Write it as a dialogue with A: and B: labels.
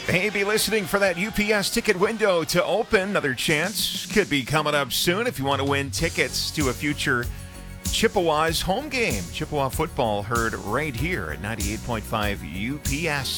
A: Hey, be listening for that UPS ticket window to open. Another chance could be coming up soon if you want to win tickets to a future Chippewas home game. Chippewa football heard right here at 98.5 UPS.